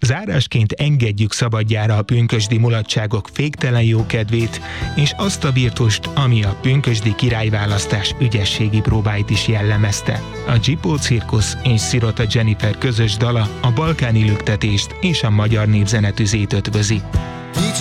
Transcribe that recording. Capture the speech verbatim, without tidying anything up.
Zárásként engedjük szabadjára a pünkösdi mulatságok féktelen jókedvét, és azt a virtust, ami a pünkösdi királyválasztás ügyességi próbáit is jellemezte. A Dzsipó Cirkusz és Szirota Jennifer közös dala a balkáni lüktetést és a magyar népzene tüzét ötvözi.